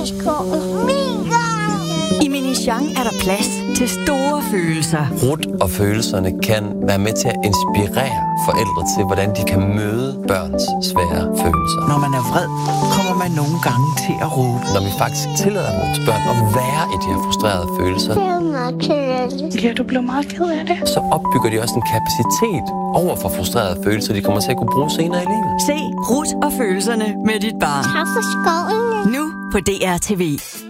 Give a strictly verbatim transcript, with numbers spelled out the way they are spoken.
Karseskoven. Min gang! I Minichang er der plads til store følelser. Rut og følelserne kan være med til at inspirere forældre til, hvordan de kan møde børns svære følelser. Når man er vred, kommer man nogle gange til at råbe. Når vi faktisk tillader vores børn at være i de her frustrerede følelser, Det er meget kedeligt. Ja, du blev meget ked af det. så opbygger de også en kapacitet over for frustrerede følelser, de kommer til at kunne bruge senere i livet. Se Rut og følelserne med dit barn. Karseskoven. Nu på D R T V.